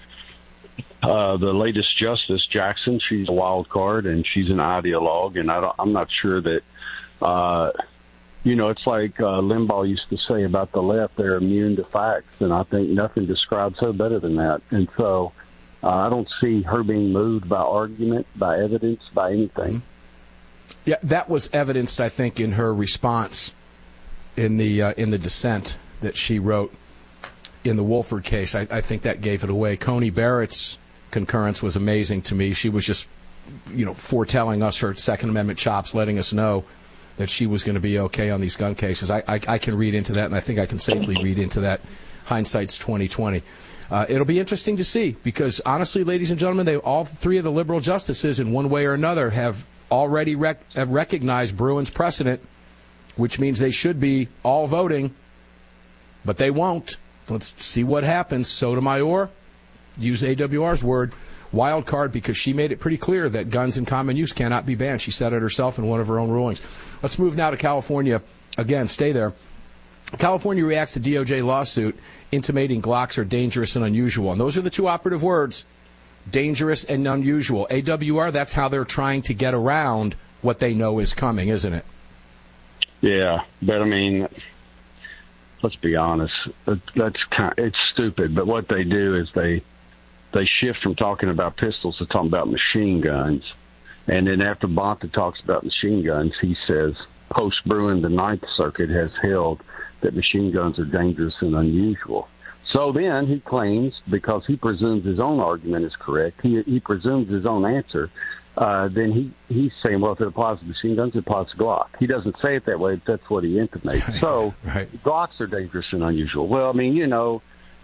uh, the latest Justice Jackson, she's a wild card and she's an ideologue, and I don't, I'm not sure that, uh, you know, it's like uh, Limbaugh used to say about the left, they're immune to facts, and I think nothing describes her better than that. And so uh, I don't see her being moved by argument, by evidence, by anything.
Mm-hmm. Yeah, that was evidenced, I think, in her response in the uh, in the dissent that she wrote in the Wolford case. I, I think that gave it away. Coney Barrett's concurrence was amazing to me. She was just, you know, foretelling us her Second Amendment chops, letting us know that she was going to be okay on these gun cases. I, I, I can read into that, and I think I can safely read into that. Hindsight's twenty twenty. Uh, it'll be interesting to see because, honestly, ladies and gentlemen, they all three of the liberal justices, in one way or another, have already rec- have recognized Bruin's precedent, which means they should be all voting, but they won't. Let's see what happens. Sotomayor, use A W R's word, wild card, because she made it pretty clear that guns in common use cannot be banned. She said it herself in one of her own rulings. Let's move now to California. Again, stay there. California reacts to D O J lawsuit intimating Glocks are dangerous and unusual. And those are the two operative words. Dangerous and unusual. A W R, that's how they're trying to get around what they know is coming, isn't it?
Yeah, but I mean, let's be honest. That's kind of, it's stupid, but what they do is they they shift from talking about pistols to talking about machine guns. And then after Bonta talks about machine guns, he says, post-Bruin, the Ninth Circuit has held that machine guns are dangerous and unusual. So then he claims, because he presumes his own argument is correct, he, he presumes his own answer, uh, then he, he's saying, well, if it applies to machine guns, it applies to Glock. He doesn't say it that way, but that's what he intimates. Right. So right. Glocks are dangerous and unusual. Well, I mean, you know,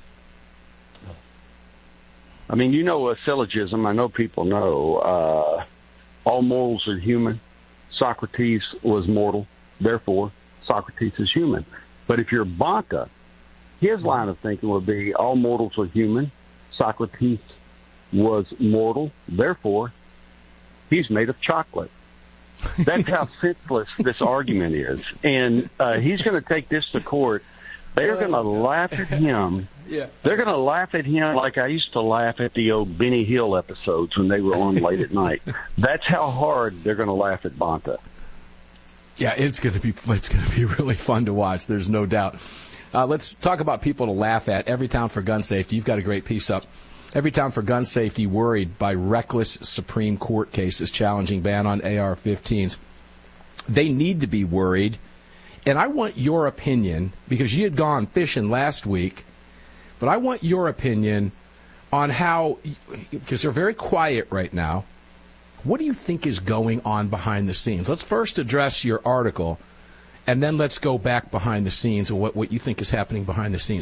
I mean, you know a syllogism, I know people know, uh, all mortals are human. Socrates was mortal, therefore Socrates is human. But if you're Bonta, his line of thinking would be all mortals are human. Socrates was mortal. Therefore, he's made of chocolate. That's how senseless this argument is. And uh, he's going to take this to court. They're going to laugh at him
Yeah.
They're going to laugh at him like I used to laugh at the old Benny Hill episodes when they were on late at night. That's how hard they're going to laugh at Bonta.
Yeah, it's going to be it's going to be really fun to watch. There's no doubt. Uh, let's talk about people to laugh at. Everytown for Gun Safety. You've got a great piece up. Everytown for Gun Safety worried by reckless Supreme Court cases challenging ban on A R fifteens. They need to be worried. And I want your opinion, because you had gone fishing last week, but I want your opinion on how, because they're very quiet right now, what do you think is going on behind the scenes? Let's first address your article, and then let's go back behind the scenes and what, what you think is happening behind the scenes.